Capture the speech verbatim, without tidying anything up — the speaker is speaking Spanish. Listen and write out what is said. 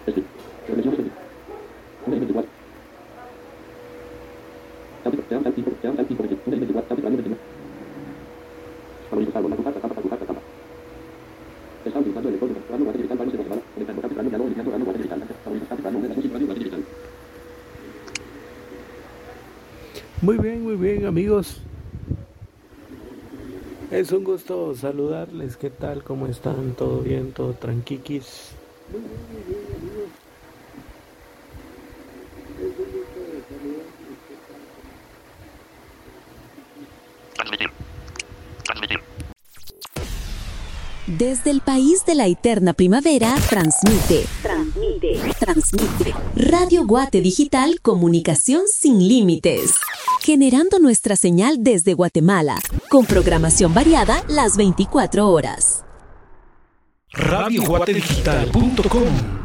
Muy bien, muy bien, amigos. Es un gusto saludarles. ¿Qué tal? ¿Cómo están? ¿Todo bien? ¿Todo tranquiquis? Muy bien, muy bien, amigos. Es un gusto saludarles. ¿Qué tal? Transmitir. Transmitir. Desde el país de la eterna primavera, transmite, transmite, transmite. Radio Guate Digital, comunicación sin límites. Generando nuestra señal desde Guatemala, con programación variada las veinticuatro horas. radio guate digital punto com